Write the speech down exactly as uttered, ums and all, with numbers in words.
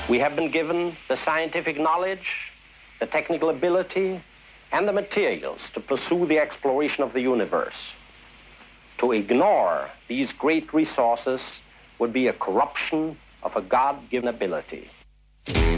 We have been given the scientific knowledge, the technical ability, and the materials to pursue the exploration of the universe. To ignore these great resources would be a corruption of a God-given ability.